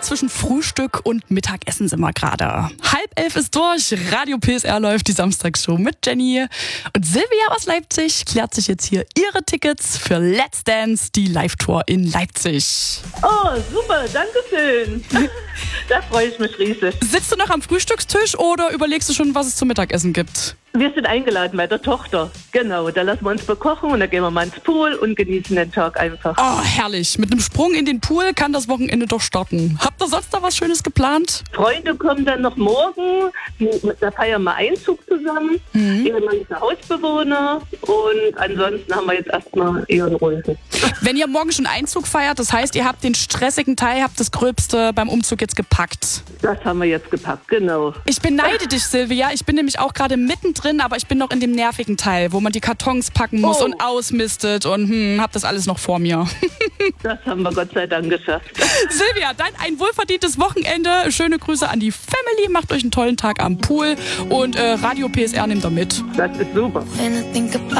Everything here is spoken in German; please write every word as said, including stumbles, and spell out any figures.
zwischen Frühstück und Mittagessen sind wir gerade. Halb elf ist durch, Radio P S R läuft, die Samstagsshow mit Jenny. Und Silvia aus Leipzig klärt sich jetzt hier ihre Tickets für Let's Dance, die Live-Tour in Leipzig. Oh, super, danke schön. Da freue ich mich riesig. Sitzt du noch am Frühstückstisch oder überlegst du schon, was es zum Mittagessen gibt? Wir sind eingeladen bei der Tochter. Genau, da lassen wir uns bekochen und dann gehen wir mal ins Pool und genießen den Tag einfach. Oh, herrlich. Mit einem Sprung in den Pool kann das Wochenende doch starten. Habt ihr sonst da was Schönes geplant? Freunde kommen dann noch morgen. Da feiern wir Einzug zusammen. Mhm. Ehemann ist der Hausbewohner. Und ansonsten haben wir jetzt erstmal eher einen Ruhigen. Wenn ihr morgen schon Einzug feiert, das heißt, ihr habt den stressigen Teil, habt das Gröbste beim Umzug jetzt gepackt. Das haben wir jetzt gepackt, genau. Ich beneide dich, Silvia. Ich bin nämlich auch gerade mittendrin, aber ich bin noch in dem nervigen Teil, wo man die Kartons packen muss oh. und ausmistet und hm, hab das alles noch vor mir. Das haben wir Gott sei Dank geschafft. Silvia, dann ein wohlverdientes Wochenende. Schöne Grüße an die Family. Macht euch einen tollen Tag am Pool und äh, Radio P S R nimmt da mit. Das ist super.